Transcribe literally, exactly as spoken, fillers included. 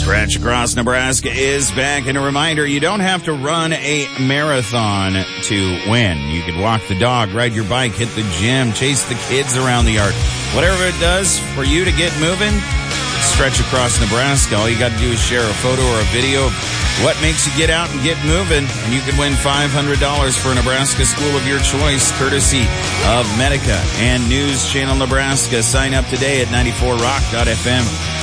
Stretch Across Nebraska is back. And a reminder, you don't have to run a marathon to win. You could walk the dog, ride your bike, hit the gym, chase the kids around the yard. Whatever it does for you to get moving, Stretch Across Nebraska. All you got to do is share a photo or a video of what makes you get out and get moving. And you can win five hundred dollars for a Nebraska school of your choice, courtesy of Medica and News Channel Nebraska. Sign up today at ninety-four rock dot f m.